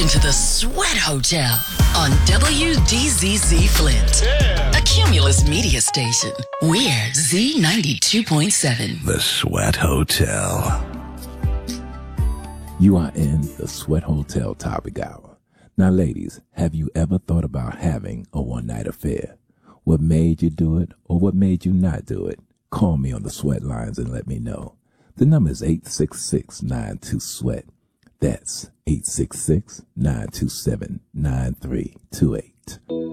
into the Sweat Hotel on WDZZ Flint, a Cumulus media station. We're Z92.7. The Sweat Hotel. You are in the Sweat Hotel Topic Hour. Now, ladies, have you ever thought about having a one-night affair? What made you do it or what made you not do it? Call me on the Sweat lines and let me know. The number is 866-92-SWEAT. That's 866-927-9328.